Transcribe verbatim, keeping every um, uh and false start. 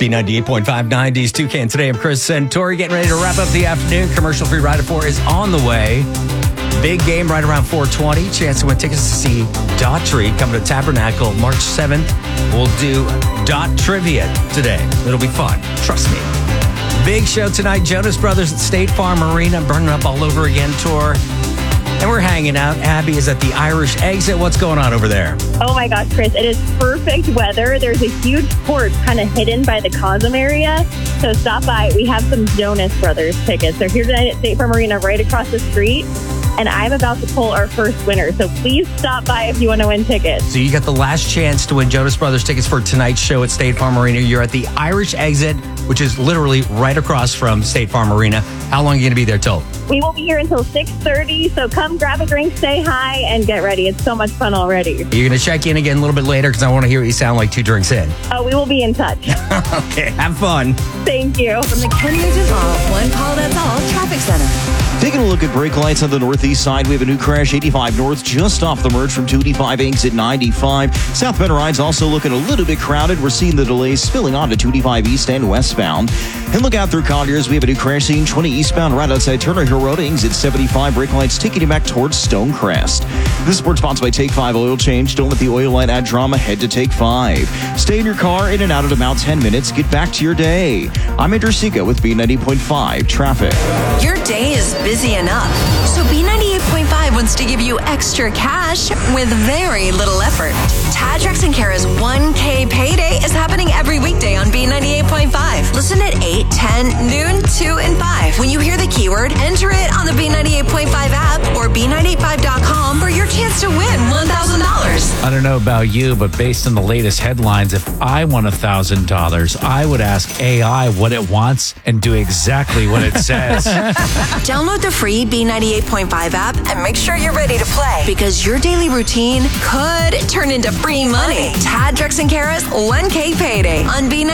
B ninety-eight point five, nineties, Toucan. Today, I'm Chris and Tori getting ready to wrap up the afternoon. Commercial-free Ride at four is on the way. Big game right around four twenty. Chance to win tickets to see Daughtry coming to Tabernacle March seventh. We'll do Dot Trivia today. It'll be fun. Trust me. Big show tonight. Jonas Brothers at State Farm Arena. Burning up all over again tour. And we're hanging out. Abby is at the Irish Exit. What's going on over there? Oh my gosh, Chris. It is perfect weather. There's a huge porch kind of hidden by the Cosm area. So stop by. We have some Jonas Brothers tickets. They're here tonight at State Farm Arena right across the street. And I'm about to pull our first winner. So please stop by if you want to win tickets. So you got the last chance to win Jonas Brothers tickets for tonight's show at State Farm Arena. You're at the Irish Exit, which is literally right across from State Farm Arena. How long are you going to be there till? We will be here until six thirty. So come grab a drink, say hi, and get ready. It's so much fun already. You're going to check in again a little bit later because I want to hear what you sound like two drinks in. Oh, we will be in touch. Okay, have fun. Thank you. From the Kenya Duval One Call That's All Traffic Center. Taking a look at brake lights on the northeast side, we have a new crash eighty-five north just off the merge from two eighty-five exit ninety-five. South Bend rides also looking a little bit crowded. We're seeing the delays spilling onto two eighty-five east and westbound. And look out through Colliers. We have a new crash scene twenty eastbound right outside Turner Hill Road, exit seventy-five. Brake lights taking you back towards Stonecrest. This is sponsored by Take five Oil Change. Don't let the oil light add drama. Head to Take five. Stay in your car, in and out in about ten minutes. Get back to your day. I'm Andrew Seca with B ninety point five Traffic. Your day is busy enough, so B ninety-eight point five wants to give you extra cash with very little effort. Tadrex and Kara's one K payday is happening every weekday on B ninety-eight point five. Listen at eight, ten, noon, two, and five. When you hear the keyword, enter it on the B ninety-eight point five app or B nine eighty-five dot com for your chance to win one thousand dollars. I don't know about you, but based on the latest headlines, if I won one thousand dollars, I would ask A I what it wants and do exactly what it says. Download the free B ninety-eight point five app and make sure you're ready to play, because your daily routine could turn into free money. Tad, Drex, and Kara's one K payday on B ninety-eight.